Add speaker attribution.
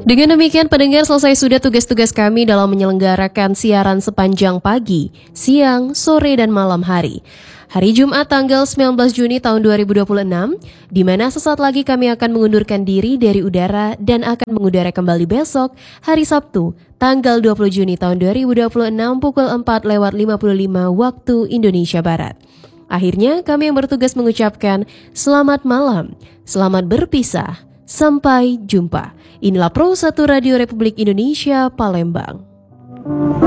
Speaker 1: Dengan demikian pendengar, selesai sudah tugas-tugas kami dalam menyelenggarakan siaran sepanjang pagi, siang, sore, dan malam hari. Hari Jumat tanggal 19 Juni tahun 2026, di mana sesaat lagi kami akan mengundurkan diri dari udara dan akan mengudara kembali besok, hari Sabtu, tanggal 20 Juni tahun 2026 pukul 4:55 waktu Indonesia Barat. Akhirnya kami yang bertugas mengucapkan selamat malam, selamat berpisah, sampai jumpa. Inilah Pro 1 Radio Republik Indonesia Palembang.